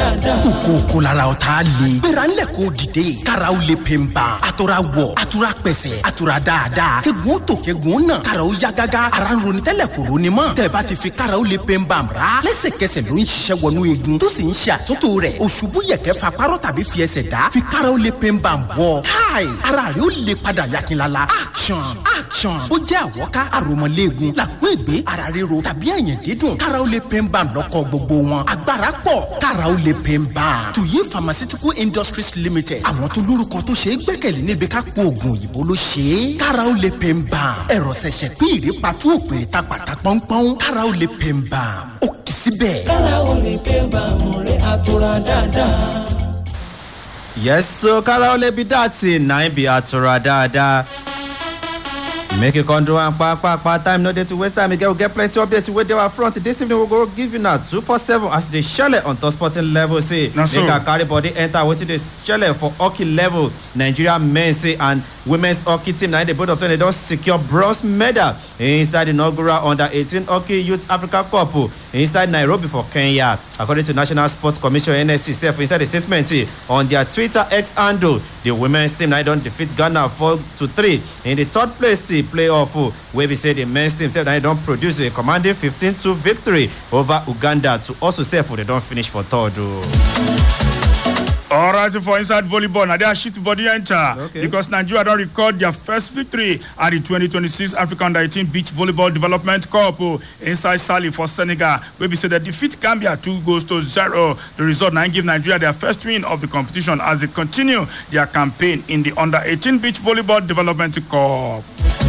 dáadáa. Kòkòkò lára ọ̀tá le. Gbéra ńlẹ̀ kó dìde. Kára ó le pèmpà. Àtọ̀ra wọ̀, àtúrà pẹ̀sẹ̀, àtúrà dáadáa. Kẹ́gun tó kẹ́gun náà. Kára ó yá gágá. Ara ń ronú tẹ́lẹ̀ kò ronú mọ́. Tẹ̀bá ti fi kára ó le pèmpà rà. Lẹ́sẹ̀kẹsẹ̀ ló ń ṣiṣẹ́ wọnú igun. Tó sì ń ṣe àtúntò rẹ̀. Òṣùbù yẹ̀kẹ́ fa párọ̀ tàbí fi ẹsẹ̀ dá. Fi kára ó le pèmpà wọ̀. Káì, ara rẹ̀ ó le padà yakinlala. Action. Ó jẹ́ àwọ̀ká àròmọ̀léegun. Làkú ègbé ara ríro tàbí ẹ̀yìn dídùn. Kára ó le pèmpà lọ́kọ̀ gbogbo wọn. Agbára pọ̀. Kára ó le pèmpà. Tuyi Pharmaceutical Industries Limited. Àwọn tó lórúkọ tó ṣe é gbẹ́kẹ̀lé níbi ká po oògùn òyìnbó ló ṣe é. Kára ó le pèmpà. Ẹ̀rọ ṣẹ̀ṣẹ̀ pín ìrèpàtú òpèrè ta pàtà pọ́npọ́n. Kára ó le pèmpà. Ó kì í síbẹ̀. Kára ó le pèmpà múre àtúrà dáadáa. Yes, so Kára ó le bí dàtí náà bí àtúrà dáadáa. Make it control and pa time no dey to waste time again. We get plenty updates wey dey our front. This evening we go give you now 247 as they shell on top sporting level say make a carry body enter wetin dey shell for hockey level. Nigeria men's say and women's hockey team now they both of them they don secure bronze medal inside the inaugural under 18 hockey youth Africa Cup inside Nairobi for Kenya. According to National Sports Commission NSC self inside the statement on their Twitter X handle, the women's team now don defeat Ghana 4-3 in the third place playoff where we say the men's team said they don't produce a commanding 15-2 victory over Uganda to also say for they don't finish for third. All right, for inside volleyball, now they are shift body enter because Nigeria don't record their first victory at the 2026 African Under-18 Beach Volleyball Development Cup inside Sali for Senegal, where we say they defeat Gambia 2-0. The result now give Nigeria their first win of the competition as they continue their campaign in the Under-18 Beach Volleyball Development Cup.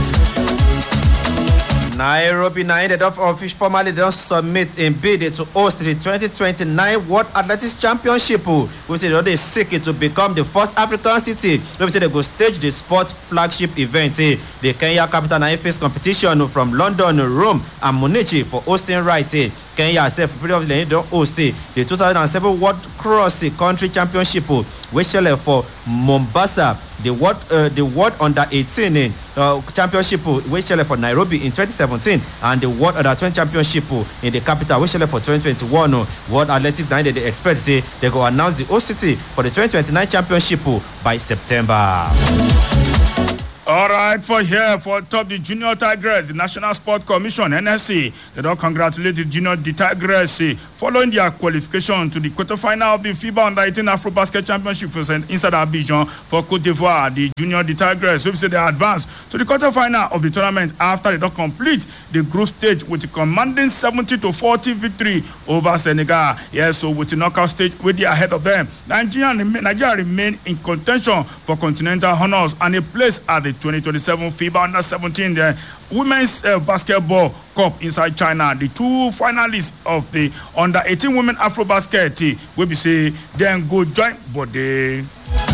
Nairobi they don't formally don't submit in bid to host the 2029 World Athletics Championship. We say they seek it to become the first African city. We say they go stage the sports flagship event. The Kenya capital now face competition from London, Rome, and Munich for hosting rights. Kenya itself previously don't host the 2007 World Cross Country Championship, which shall for Mombasa. The World Under 18 Championship, which shall for Nairobi in 2017, and the World Under 20 Championship in the capital, which shall for 2021. World Athletics now they expect say they go announce the host city for the 2029 Championship by September. All right, for top the Junior Tigers, the National Sport Commission, NSC, they don't congratulate the Tigers following their qualification to the quarterfinal of the FIBA Under-18 Afro-Basket Championship inside Abidjan for Côte d'Ivoire. The Junior Tigers, we say they advanced to the quarterfinal of the tournament after they don't complete the group stage with a commanding 70-40 victory over Senegal. Yes, so with the knockout stage, with the ahead of them, Nigeria remain in contention for continental honors and a place at the 2027 FIBA Under-17 Women's Basketball Cup inside China. The two finalists of the Under-18 Women Afro-Basket will be say then go join body.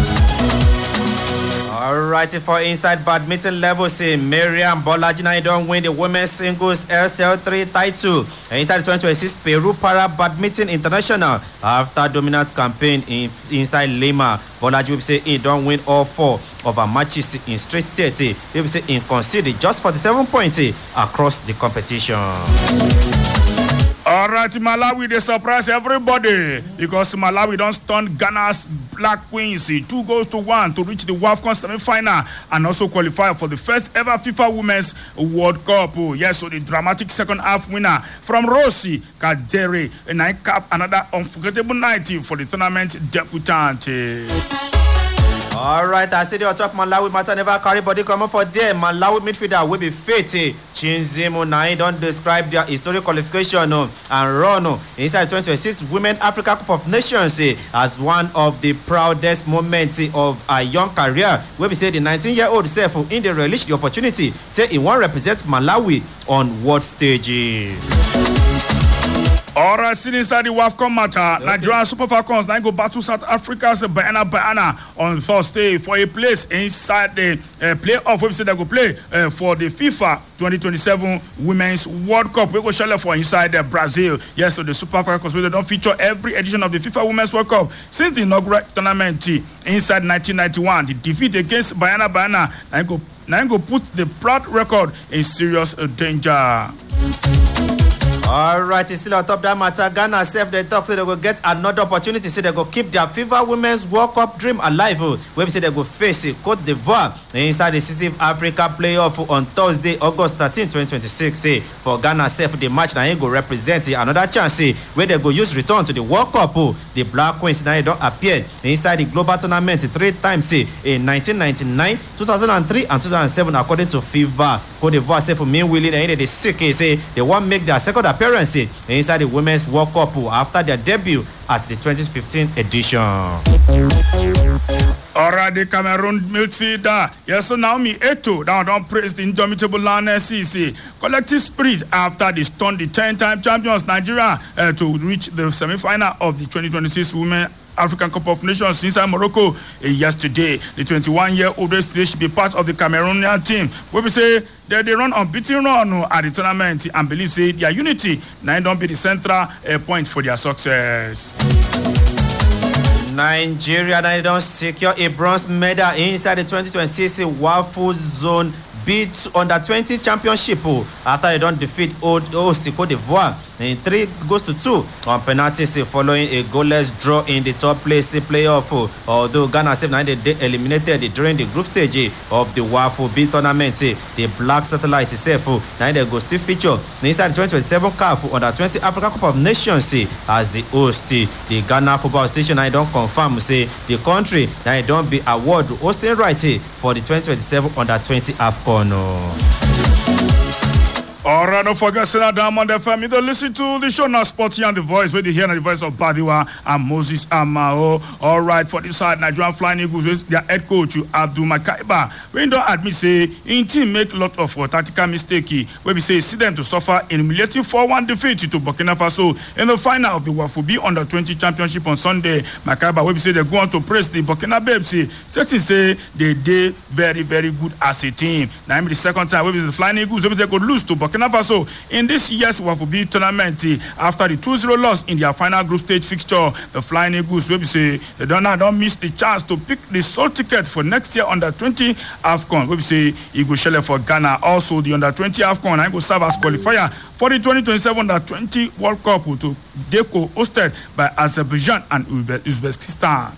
Alright, for inside badminton level, say Miriam Bolajina don't win the women's singles LCL3 title inside 2026 Peru Para Badminton International after dominant campaign inside Lima. Bolaji will say he don't win all 4 of her matches in straight set. He will say he conceded just 47 points across the competition. All right, Malawi, they surprise everybody because Malawi don't stun Ghana's Black Queens 2-1 to reach the WAFCON semi-final and also qualify for the first ever FIFA Women's World Cup. Yes, so the dramatic second half winner from Rossi Kadere and I cap another unforgettable night for the tournament debutant. All right, I said on top Malawi matter never carry body come up for there. Malawi midfielder will be fit. Chinzimu Nai don't describe their historic qualification and run inside 2026 Women Africa Cup of Nations as one of the proudest moments of a young career. Where we say the 19-year-old self in the relish the opportunity say he won't represent Malawi on world stage. All right, still inside the WAFCON matter, Nigerian Super Falcons now go battle South Africa's Baiana on Thursday for a place inside the playoff. We say they go play for the FIFA 2027 Women's World Cup. We go share for inside Brazil. Yes, so the Super Falcons they don't feature every edition of the FIFA Women's World Cup since the inaugural tournament inside 1991. The defeat against Baiana now go put the proud record in serious danger. All right, it's still on top of that matter. Ghana self they talk, so they go get another opportunity. So they go keep their FIFA Women's World Cup dream alive. Where we say they go face Cote d'Ivoire inside the decisive Africa playoff on Thursday, August 13, 2026. For Ghana self, the match now go represent another chance where they go use return to the World Cup. The Black Queens now don't appear inside the global tournament 3 times in 1999, 2003, and 2007, according to FIFA. Cote d'Ivoire self meanwhile they sick say they want make their second appearance inside the Women's World Cup after their debut at the 2015 edition. Alright, the Cameroon midfielder, yes, so Naomi Eto'o now don't praise the indomitable Lioness CC collective spirit after they stunned the 10-time champions Nigeria to reach the semi-final of the 2026 Women African Cup of Nations inside Morocco yesterday. The 21-year-old should be part of the Cameroonian team. Where we say they run unbeaten run at the tournament and believe say their unity now don't be the central point for their success. Nigeria now don't secure a bronze medal inside the 2026 WAFU Zone beat under 20 championship after they don't defeat host Cote d'Ivoire in 3-2 on penalties following a goalless draw in the top place playoff. Although Ghana said now they eliminated during the group stage of the WAFU B tournament, the Black Satellite itself now they go still feature inside the 2027 CAF under 20 African Cup of Nations as the host. The Ghana Football Station now don't confirm say the country now don't be award hosting right for the 2027 under 20 AFCON. Alright, don't forget Senna Diamond FM. You don't listen to the show now, Sporty and the Voice, where they hear the voice of Badiwa and Moses Amao. Alright, for this side, Nigerian Flying Eagles with their head coach Abdul Makaiba. We don't admit say in team make a lot of tactical mistake where we say see them to suffer in humiliating 4-1 defeat to Burkina Faso in the final of the WAFU under 20 championship on Sunday. Makaiba where we say they go on to praise the Burkina Babes, say they did very, very good as a team. Now the second time where we say the Flying Eagles where they could lose to Burkina Faso in this year's WAFU tournament after the 2-0 loss in their final group stage fixture. The Flying Eagles will say they don't miss the chance to pick the sole ticket for next year under 20 AFCON. We say Eagle Shelle for Ghana. Also the under 20 AFCON and will serve as qualifier for the 2027 under 20 World Cup to Deco hosted by Azerbaijan and Uzbekistan.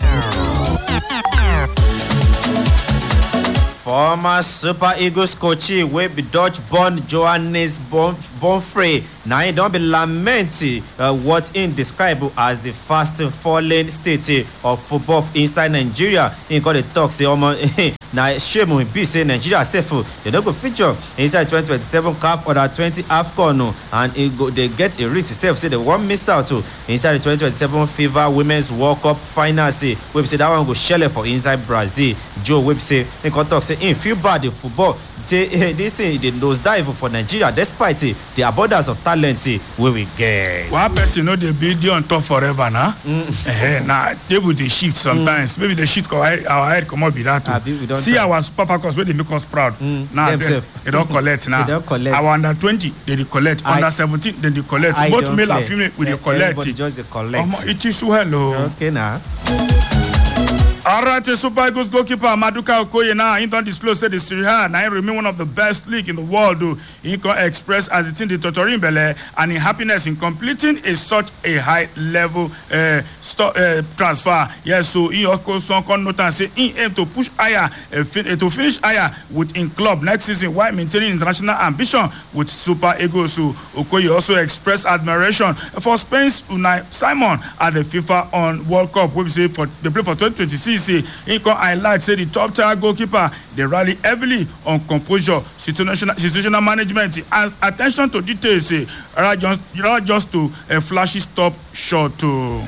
Former Super Eagles coach will be Dutch-born Johannes Bonfrey. Now he don't be lamenting what in described as the fast falling state of football inside Nigeria. He got a talk say now shame will be say Nigeria self they don't go feature inside 2027 CAF under 20 AFCON and they get a reach self say they won't miss out inside the 2027 FIFA Women's World Cup final. Say we say that one go shell for inside Brazil. Joe Webb say they got talk say in feel bad the football say this thing they nose dive for Nigeria despite the abundance of talent where we get. One person know the building on top forever now. Now they will shift sometimes. Maybe the shift our head come up with that. See our Super Falcons where they make us proud. Now they don't collect now. Our under 20 they collect. Under 17 then they collect. Both male and female we they collect. Everybody just they collect. It is so hello. Okay now. Alright, Super Eagles goalkeeper Maduka Okoye now he don't disclose that the Serie A now he remain one of the best league in the world. He can express as it in the Totorin Bele and in happiness in completing such a high level transfer. Yes, so he also can note and say he aim to push higher to finish higher with in club next season while maintaining international ambition with Super Eagles. So Okoye also expressed admiration for Spain's Unai Simon at the FIFA on World Cup where we say for they play for 2026. He can highlight say the top tier goalkeeper they rally heavily on composure, situational management, and attention to details. Not just to a flashy stop shot too.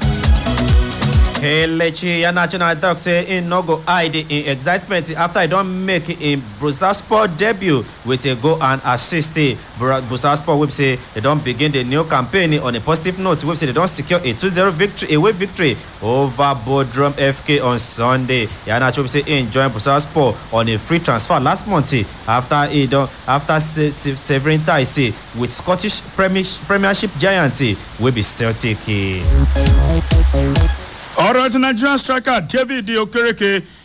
Kelechi Iheanacho talk say he no go hide in excitement after he don't make a Bursaspor debut with a goal and assist. Bursaspor will say they don't begin the new campaign on a positive note. Will say they don't secure a 2-0 away victory over Bodrum FK on Sunday. Iheanacho will say he joined Bursaspor on a free transfer last month after severing ties with Scottish Premiership giant will be Celtic. Alright, Nigerian striker David Okereke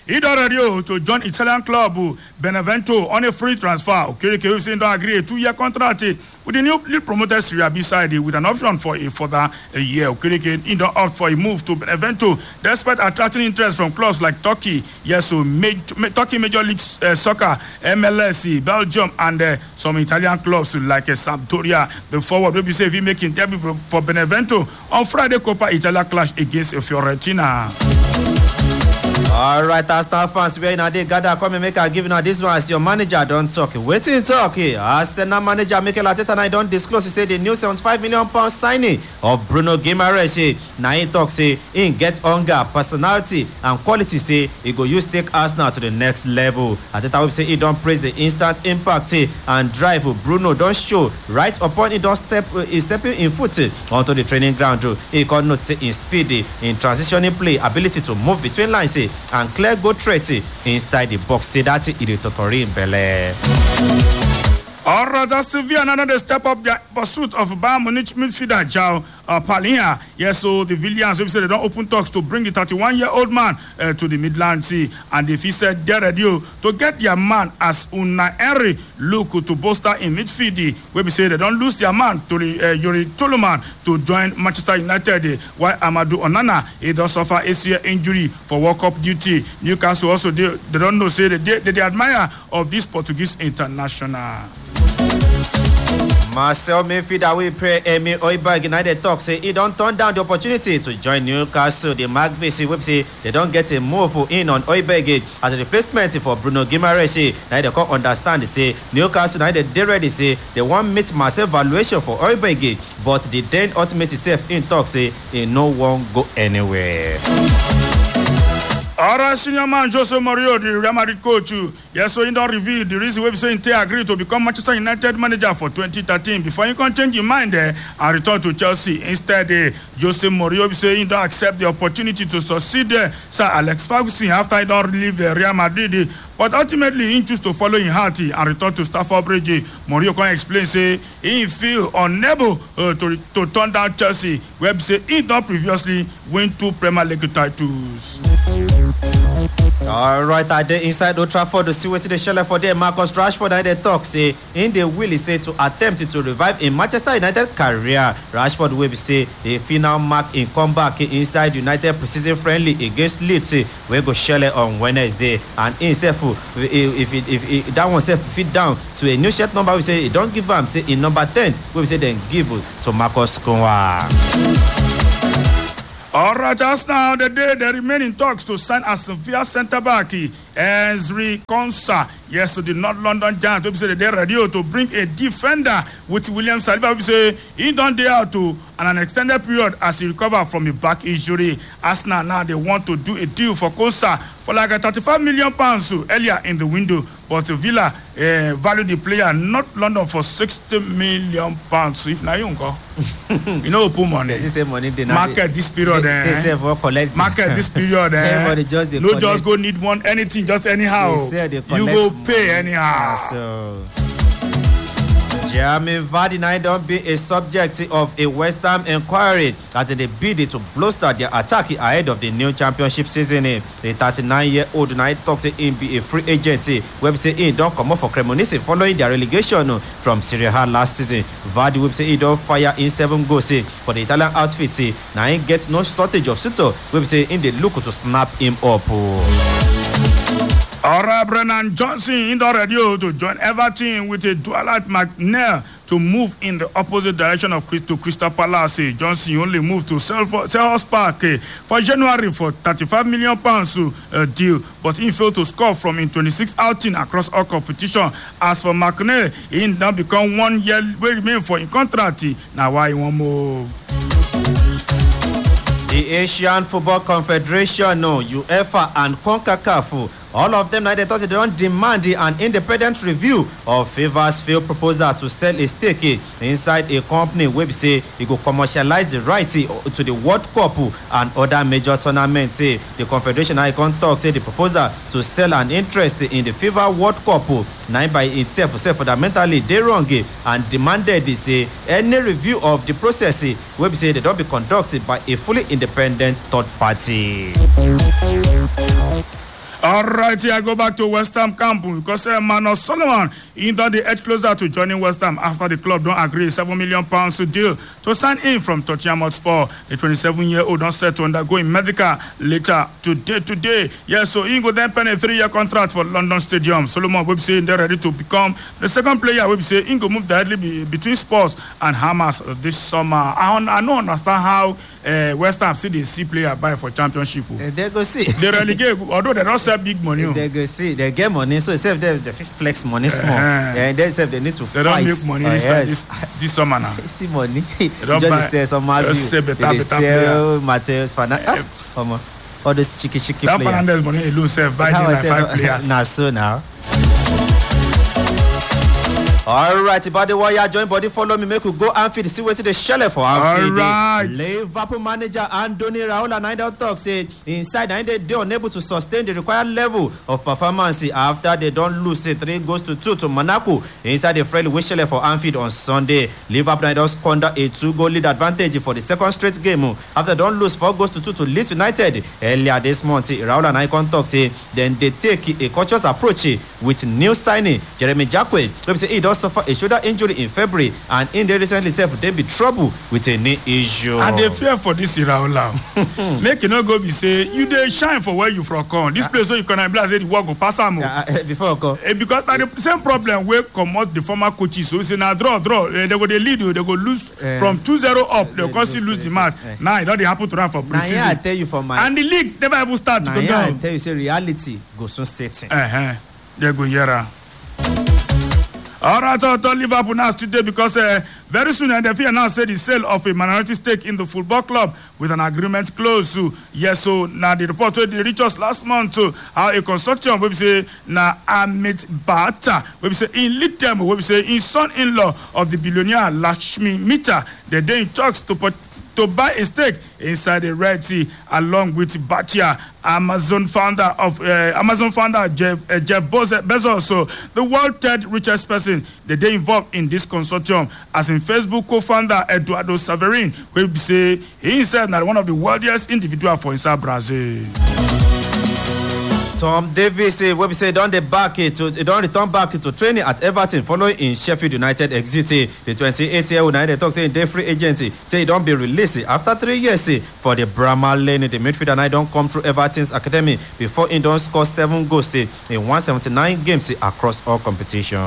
he don ready to join Italian club Benevento on a free transfer. Okereke wey say don agree a 2-year contract with the newly promoted Serie B side with an option for a further year. Okereke he don opt for a move to Benevento despite attracting interest from clubs like Turkey, Turkey Major League Soccer, MLS, Belgium, and some Italian clubs like Sampdoria. The forward will be say he making debut for Benevento on Friday Coppa Italia clash against Fiorentina. All right, Arsenal fans, where now they gather come and make a give now this one as your manager don't talk. Waiting talk here. Arsenal manager Mikel Arteta now don't disclose. He said the new £75 million signing of Bruno Guimaraes. Now he talk say he get hunger, personality, and quality. Say he go use take Arsenal to the next level. Arteta will say he don't praise the instant impact and drive Bruno don't show right upon he don't stepping in foot onto the training ground. He can not say in speed, in transitioning play, ability to move between lines. And clear go threats inside the box. Say that it is Totori in Bele. All right, that's Sevilla. Another step up their pursuit of Bayern Munich midfielder João Palhinha. Yes, so the Villians said they don't open talks to bring the 31-year-old man to the Midlands. And if he said they're ready to get their man as Unai Emery look to bolster in midfield, where we say they don't lose their man to Yuri Tielemans to join Manchester United. While Amadou Onana he does suffer ACL injury for World Cup duty. Newcastle also they don't know say they admire of this Portuguese international. Marcel midfielder we pray Emi Oiberg United talk say he don't turn down the opportunity to join Newcastle. The Magpies say they don't get a move in on Oiberg as a replacement for Bruno Guimaraes. Now they can't understand say Newcastle United they ready say they want meet Marcel valuation for Oiberg, but the then ultimate itself in talk say he no one go anywhere. All right, senior man Jose Mourinho, the Real Madrid coach, yes, so he don't reveal the reason why he agreed to become Manchester United manager for 2013 before you can change your mind and return to Chelsea. Instead, Jose Mourinho say he don't accept the opportunity to succeed Sir Alex Ferguson after he don't leave Real Madrid. But ultimately, he chose to follow in heart and return to Stamford Bridge. Mourinho can explain say he feel unable to turn down Chelsea, where say he don't previously win 2 Premier League titles. All right, I dey inside Old Trafford to see what they shell for there. Marcus Rashford and they talk say in the will he say to attempt to revive a Manchester United career. Rashford will say a final mark in comeback inside United preseason friendly against Leeds. We go shell on Wednesday, and himself if that one self fit down to a new shirt number, we say he don't give him say in number 10. We say then give to Marcus Konwa. All right, just now, the day they remain in talks to sign a Sevilla centre-back, Ezri Konsa. Yes, so the North London Giants, we say they're ready to bring a defender with William Saliba. We say he don't dare to an extended period as he recover from a back injury. Arsenal now, they want to do a deal for Konsa for like £35 million earlier in the window. But Villa valued the player North London for £60 million. If now you go, you know, put money. Market this period. Market this period. No, just go need one anything, just anyhow. You go pay anyhow. Jamie Vardy now don't be a subject of a West Ham inquiry as they bid to bolster their attack ahead of the new championship season. The 39-year-old now talks him be a free agent. Web say he don't come up for Cremonese following their relegation from Serie A last season. Vardy web say he don't fire in 7 goals for the Italian outfit. Now he gets no shortage of shooter. Web say in the look to snap him up. All right, Brennan Johnson in the radio to join Everton with a Dwight McNeil to move in the opposite direction of Crystal Palace. Johnson only moved to Selhurst Park for January for £35 million deal, but he failed to score from in 26 outing across all competition. As for McNeil, he now become 1 year where remain for in contract. Now why he won't move? The Asian Football Confederation, UEFA and CONCACAF, all of them now they thought they don't demand an independent review of FIFA's failed proposal to sell a stake inside a company where we say it will commercialize the right to the World Cup and other major tournaments. The Confederation icon talks the proposal to sell an interest in the FIFA World Cup now by itself fundamentally they wrong and demanded say any review of the process where we say they don't be conducted by a fully independent third party. All right, here I go back to West Ham camp because Manos Solomon in the edge closer to joining West Ham after the club don't agree £7 million to deal to sign in from Tottenham Hotspur. The 27-year-old don't set to undergo medical later today. Yes, so he go then pen a 3-year contract for London Stadium. Solomon will be saying they're ready to become the second player. Will be saying he go move directly between Spurs and Hammers this summer. I don't understand how West Ham see the C player buy for championship. They go see. They relegate, although they don't sell big money. They go see. They get money, so instead they flex money small. And they say they need to they fight. They don't make money this summer now. They see money. They don't buy. They sell better Mateus Fernandes. All those cheeky that players. That Fernandes money alone self buy like 5 players. Nah, so now. All right, about the warrior join body follow me make we go Anfield see wetin dey shele for Anfield. All right. Liverpool manager Anthony Raola na don talk say inside na dey unable to sustain the required level of performance after they don lose 3-2 to Monaco inside the friendly wey shele for Anfield on Sunday. Liverpool don squander a 2-goal lead advantage for the second straight game after they don lose 4-2 to Leeds United earlier this month. Raola na con talk say dem dey take a cautious approach with new signing Jeremy Jacque wey say he don suffer a shoulder injury in February and in the recently self dey be trouble with a knee issue. And they fear for this Iraola. Make you not go be say you dey shine for where you from come. This place where you can blast say the work go pass am. Before come. Because na the same problem wey comot the former coaches. So say na draw. They go dey lead you. They go lose from 2-0 up. They go still lose the match. Now it don dey happen to them for pre-season. Now I tell you for my. And the league never even start to go down. I tell you say reality go soon setting. They go here. All right, Liverpool now today because very soon the FA announced the sale of a minority stake in the football club with an agreement close. Yes, so now the report they reached us last month how a consortium will say na Amit Bata will say in lead term will say in son-in-law of the billionaire Lakshmi Mitra. They in talks to buy a stake inside the Red Sea along with Bhatia, Amazon founder Jeff Bezos, so the world third richest person. They involved in this consortium, as in Facebook co-founder Eduardo Saverin, who say he himself not one of the wealthiest individuals for inside Brazil. Tom Davis wey be say don return back to training at Everton following in Sheffield United exit. The 28-year-old now dey talk say dey free agency say he don be released after 3 years for the Bramall Lane. The midfielder now don come through Everton's academy before he don score 7 goals in 179 games across all competitions.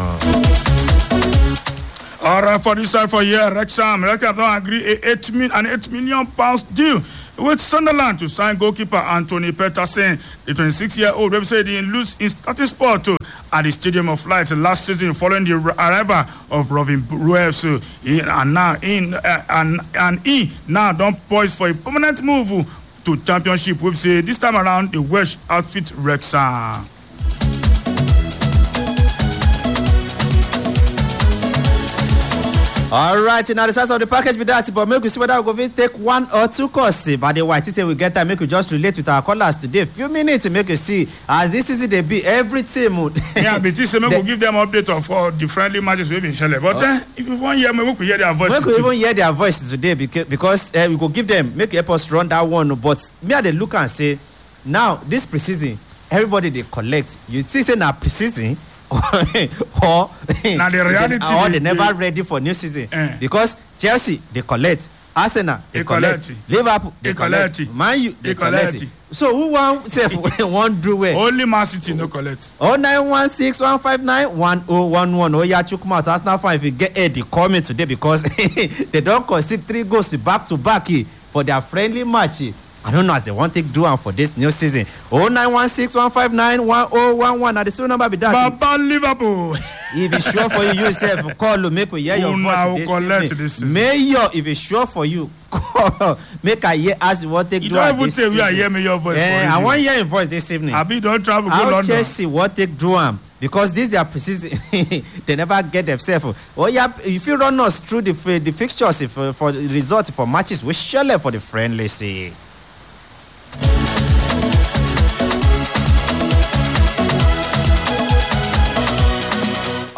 All right, for this side for here, Wrexham don't agree an £8 million deal with Sunderland to sign goalkeeper Anthony Peterson. The 26-year-old website didn't lose his starting spot at the Stadium of Light last season following the arrival of Robin Ruiz. He now don't poise for a permanent move to Championship. Website this time around the Welsh outfit Wrexham. All right, now the size of the package be that, but make we see whether we go take 1 or 2 courses. But the white say we get time, make we just relate with our callers today. Few minutes to make you see as this is they be every team. Yeah, but this make we give them update of all the friendly matches we've been sharing. But if you want hear, we could hear their voice. We could even hear their voice today because we go give them make help us run that one. But me I dey look and say now this preseason everybody they collect. You see say now preseason. Or now the reality or they never ready for new season because Chelsea they collect, Arsenal they collect, Liverpool they collect, Man U they collect. So who won't do well? Only Man City no collect. 0916-159-1011. Oh yeah, check out Arsenal fan if you get Eddie coming today because they don't concede 3 goals back to back for their friendly match. I don't know as they want to do for this new season. 0916-159-1011. Now the still number be that. Baba Liverpool. If it's sure for you yourself, call make we hear your voice this season. Mayor, if it's sure for you, call make I hear as you want to do. You don't even say we are hearing your voice. I want to hear your voice this evening. Abi don't travel go London. I'll Chelsea what take do am because this their precision. They never get themselves. Oh yeah, if you run us through the fixtures for the result for matches, we share for the friendly say.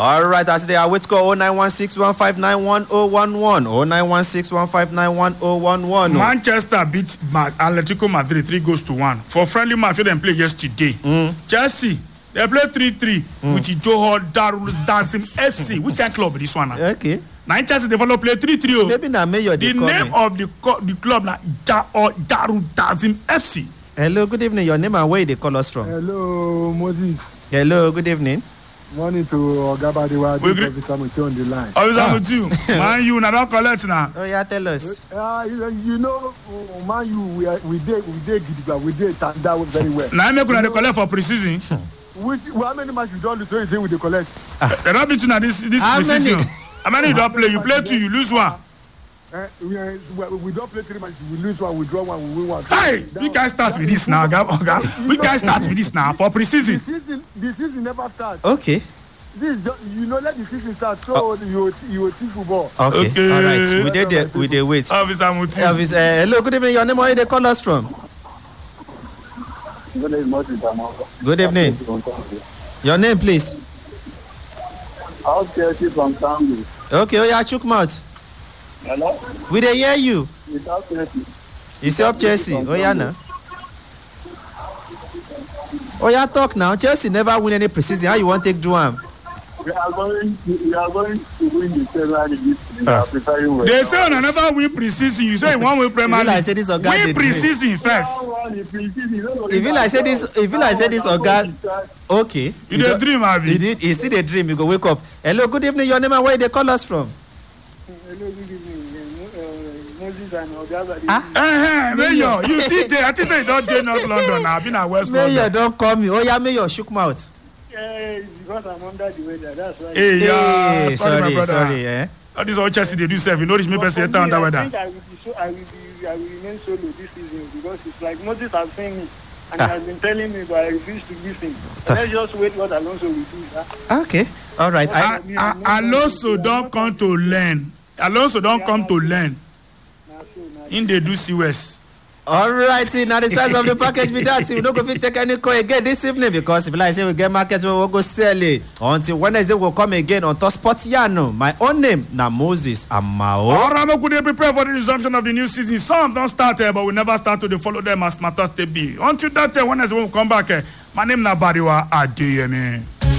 All right, as they are wait call 0916159111 0916159111. Manchester beat Atletico Madrid 3-1 for friendly match wey dem play yesterday. Chelsea they play 3-3 with Johor Darul Tazim FC. Which kind club is this one? Okay. Now Chelsea develop play 3-3. Maybe na mayor the name of the club na Darul Tazim FC. Hello, good evening. Your name and where they call us from? Hello, Moses. Hello, good evening. Morning to Ogabadiwa. Officer Mutu on the line. Officer Mutu, Man U na don collect now. Oh yeah, tell us. You know, Man U we did Gidigba, we did Tanda very well. Now make una dey collect for pre-season. How many matches you don't lose? So you say we dey collect. They don't beat you na this pre-season. How many you don't play? You play 2, you lose 1. We don't play 3 matches. We lose 1, we draw 1, we win 1. Hey, we can start with this now, We can start with this now for pre-season. The season never starts. Okay. This is just, let the season start so you will see football. Okay. All right. We did wait. Officer Mutu. Hello, good evening. Your name, where they call us from? Good evening. Your name, please. I'll tell you from Tango. Okay, oh yeah, Chukmouth. Hello? We dey hear you. Without Chelsea. You say up Chelsea. Oh yeah, now. Oh yeah, talk now. Chelsea never win any preseason. How you want to take do am? We are going to win the Premier League. Preparing well. They say on never win preseason. You say one win Premier League. Win preseason first. If you like say this, Oga. Okay. You dey dream, Abi? He still dey dream. You go wake up. Hello, good evening. Your name and where they call us from? Hello, good evening. Moses and Oga. Mayor, you see there. I think say you don't dey North London now. I've been at West London. Mayor, don't call me. Oh yeah, Mayor, shook mouth. Because I'm under the weather. That's why. Hey, yeah. Sorry, my brother. sorry. Yeah. All this all Chelsea they do self. You notice me person enter under weather. I think I will remain solo this season because it's like Moses has seen me and he has been telling me, but I refuse to listen. Let's just wait what Alonso will do. Okay. All right. Alonso don't come to learn. Alonso don't come to learn. In they do CWS. All right, now the size of the package be that. We don't go fit take any call again this evening because if like say we get market, we will go sell it. Until Wednesday we'll come again on Top Sports Yano. My own name na Moses Amao. All right, could they prepare for the resumption of the new season? Some don't start here, but we never start to follow them as matters they be. Until that time, Wednesday we'll come back. My name na Bariwa Adeyemi.